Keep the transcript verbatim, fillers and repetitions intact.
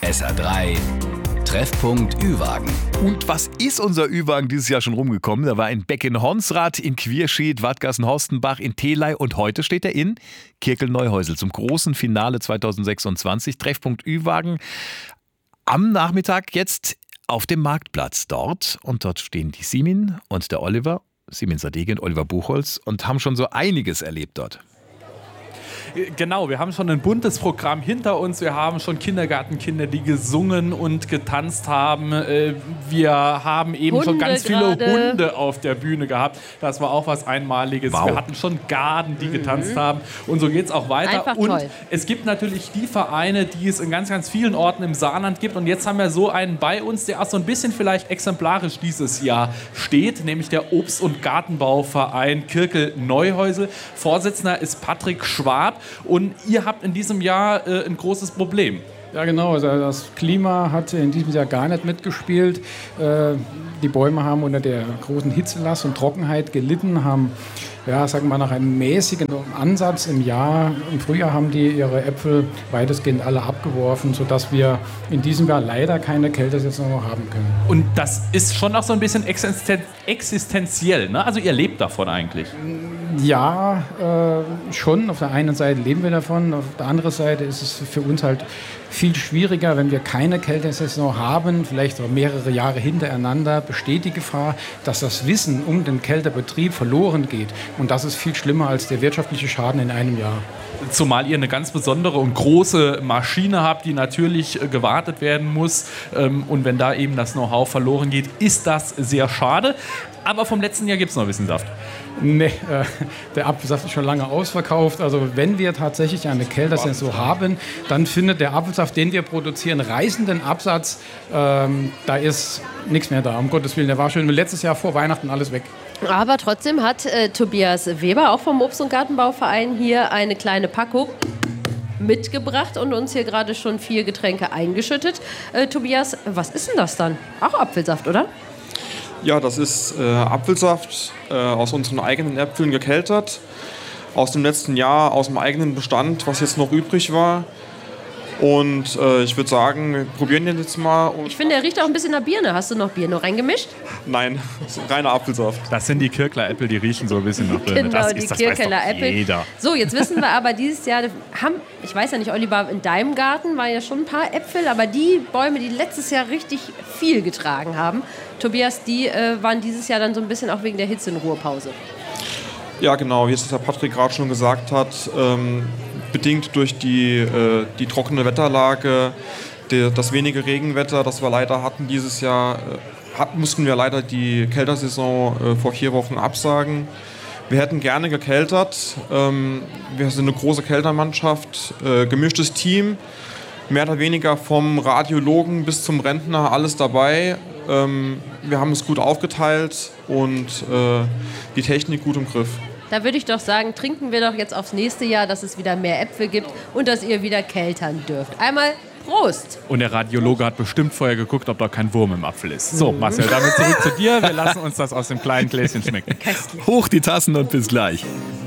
S R drei Treffpunkt Ü-Wagen. Und was ist unser Ü-Wagen dieses Jahr schon rumgekommen? Da war in Beck in Honsrad, in Quierschied, Wadgassen-Horstenbach, in Theley und heute steht er in Kirkel-Neuhäusel zum großen Finale zweitausendsechsundzwanzig. Treffpunkt Ü-Wagen am Nachmittag jetzt auf dem Marktplatz dort. Und dort stehen die Simin und der Oliver, Simin Sadeghi und Oliver Buchholz, und haben schon so einiges erlebt dort. Genau, wir haben schon ein buntes Programm hinter uns. Wir haben schon Kindergartenkinder, die gesungen und getanzt haben. Wir haben eben Hunde schon ganz viele grade. Hunde auf der Bühne gehabt. Das war auch was Einmaliges. Wow. Wir hatten schon Garden, die mhm. getanzt haben. Und so geht es auch weiter. Einfach und toll. Es gibt natürlich die Vereine, die es in ganz, ganz vielen Orten im Saarland gibt. Und jetzt haben wir so einen bei uns, der auch so ein bisschen vielleicht exemplarisch dieses Jahr steht, nämlich der Obst- und Gartenbauverein Kirkel-Neuhäusel. Vorsitzender ist Patrick Schwab. Und ihr habt in diesem Jahr äh, ein großes Problem. Ja, genau. Also das Klima hat in diesem Jahr gar nicht mitgespielt. Äh, die Bäume haben unter der großen Hitzelast und Trockenheit gelitten, haben, ja, sagen wir mal, nach einem mäßigen Ansatz im Jahr, im Frühjahr haben die ihre Äpfel weitestgehend alle abgeworfen, sodass wir in diesem Jahr leider keine Kältesaison noch haben können. Und das ist schon auch so ein bisschen existen- existenziell, ne? Also ihr lebt davon eigentlich? Ja, äh, schon. Auf der einen Seite leben wir davon, auf der anderen Seite ist es für uns halt viel schwieriger, wenn wir keine Kältesaison haben, vielleicht auch mehrere Jahre hintereinander, besteht die Gefahr, dass das Wissen um den Kältebetrieb verloren geht. Und das ist viel schlimmer als der wirtschaftliche Schaden in einem Jahr. Zumal ihr eine ganz besondere und große Maschine habt, die natürlich äh, gewartet werden muss. Ähm, und wenn da eben das Know-how verloren geht, ist das sehr schade. Aber vom letzten Jahr gibt es noch ein bisschen Saft. Nee, äh, der Apfelsaft ist schon lange ausverkauft. Also wenn wir tatsächlich eine Kältesaison haben, dann findet der Apfelsaft, den wir produzieren, reißenden Absatz. Ähm, da ist nichts mehr da, um Gottes Willen. Der war schon letztes Jahr vor Weihnachten alles weg. Aber trotzdem hat äh, Tobias Weber, auch vom Obst- und Gartenbauverein, hier eine kleine Packung mitgebracht und uns hier gerade schon vier Getränke eingeschüttet. Äh, Tobias, was ist denn das dann? Auch Apfelsaft, oder? Ja, das ist äh, Apfelsaft äh, aus unseren eigenen Äpfeln gekeltert. Aus dem letzten Jahr, aus dem eigenen Bestand, was jetzt noch übrig war. Und äh, ich würde sagen, wir probieren den jetzt mal. Ich finde, er riecht auch ein bisschen nach Birne. Hast du noch Birne reingemischt? Nein, das ist reiner Apfelsaft. Das sind die Kirkler Äpfel, die riechen so ein bisschen nach Birne. Genau, das die ist, das Kirkeler Äpfel. Jeder. So, jetzt wissen wir aber, dieses Jahr haben, ich weiß ja nicht, Oliver, in deinem Garten waren ja schon ein paar Äpfel, aber die Bäume, die letztes Jahr richtig viel getragen haben, Tobias, die äh, waren dieses Jahr dann so ein bisschen auch wegen der Hitze in Ruhepause. Ja, genau, wie es der Patrick gerade schon gesagt hat, ähm, bedingt durch die, äh, die trockene Wetterlage, die, das wenige Regenwetter, das wir leider hatten dieses Jahr, äh, hat, mussten wir leider die Kältersaison äh, vor vier Wochen absagen. Wir hätten gerne gekeltert. Ähm, wir sind eine große Keltermannschaft, äh, gemischtes Team, mehr oder weniger vom Radiologen bis zum Rentner, alles dabei. Ähm, wir haben es gut aufgeteilt und äh, die Technik gut im Griff. Da würde ich doch sagen, trinken wir doch jetzt aufs nächste Jahr, dass es wieder mehr Äpfel gibt und dass ihr wieder keltern dürft. Einmal Prost! Und der Radiologe hat bestimmt vorher geguckt, ob da kein Wurm im Apfel ist. So, Marcel, damit zurück zu dir. Wir lassen uns das aus dem kleinen Gläschen schmecken. Hoch die Tassen und bis gleich.